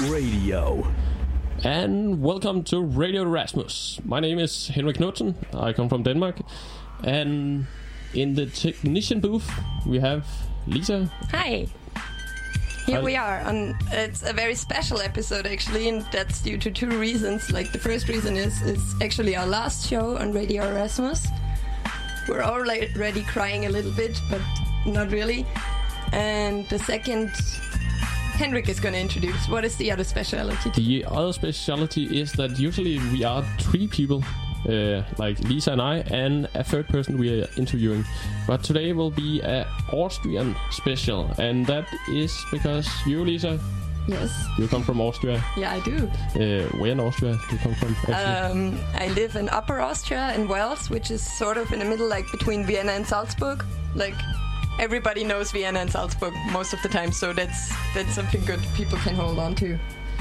Radio. And welcome to Radio Erasmus. My name is Henrik Knudsen. I come from Denmark. And in the technician booth, we have Lisa. Hi. Here we are. It's a very special episode, actually, and that's due to two reasons. Like, the first reason is it's actually our last show on Radio Erasmus. We're already crying a little bit, but not really. And the second, Henrik is going to introduce. What is the other speciality? The other speciality is that usually we are three people, like Lisa and I, and a third person we are interviewing. But today will be an Austrian special, and that is because you, Lisa, yes, you come from Austria. Yeah, I do. Where in Austria do you come from? I live in Upper Austria in Wels, which is sort of in the middle, like between Vienna and Salzburg. Like, everybody knows Vienna and Salzburg most of the time, so that's something good people can hold on to.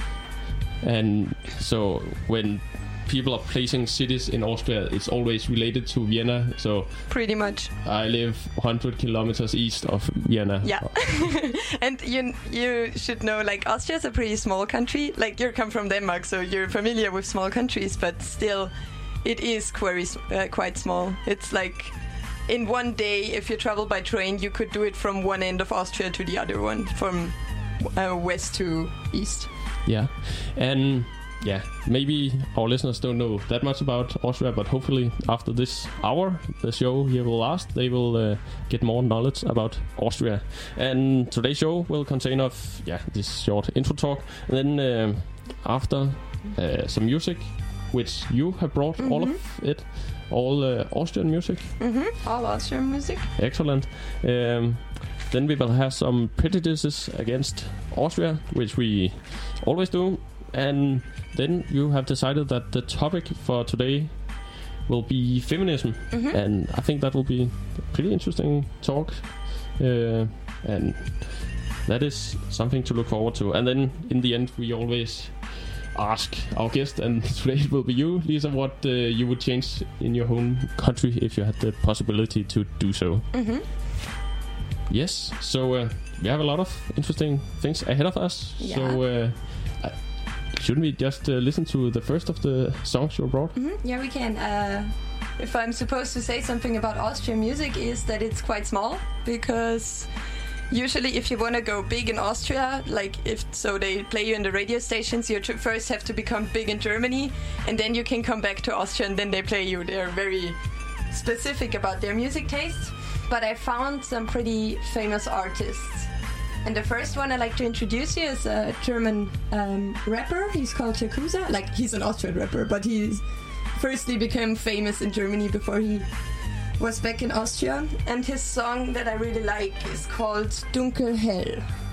And so when people are placing cities in Austria, it's always related to Vienna. So pretty much. I live 100 kilometers east of Vienna. Yeah. And you should know, like, Austria is a pretty small country. Like, you come from Denmark, so you're familiar with small countries, but still, it is quite small. It's like, in one day, if you travel by train, you could do it from one end of Austria to the other one, from west to east. Yeah. And yeah, maybe our listeners don't know that much about Austria, but hopefully after this hour, the show here will last, they will get more knowledge about Austria. And today's show will contain of this short intro talk, and then after some music, which you have brought all of it. All Austrian music. All Austrian music. Excellent. Then we will have some prejudices against Austria, which we always do. And then you have decided that the topic for today will be feminism. And I think that will be a pretty interesting talk. And that is something to look forward to. And then in the end, we always ask our guest, and today it will be you, Lisa, what you would change in your home country if you had the possibility to do so. Yes, so we have a lot of interesting things ahead of us. Yeah. So shouldn't we just listen to the first of the songs you brought? Yeah, we can. If I'm supposed to say something about Austrian music, is that it's quite small, because usually, if you want to go big in Austria, like they play you in the radio stations, you first have to become big in Germany, and then you can come back to Austria, and then they play you. They're very specific about their music taste. But I found some pretty famous artists. And the first one I'd like to introduce you is a German rapper. He's called Yakuza. Like, he's an Austrian rapper, but he firstly became famous in Germany before he was back in Austria, and his song that I really like is called Dunkel Hell.